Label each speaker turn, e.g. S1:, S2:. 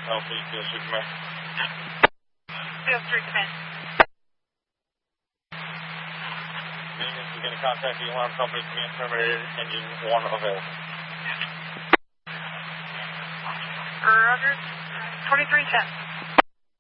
S1: Alpha, Field Street Command.
S2: Field Street Command.
S1: Maintenance is going to contact the alarm company. Command terminated. Engine 1 available.
S2: Roger. 2310.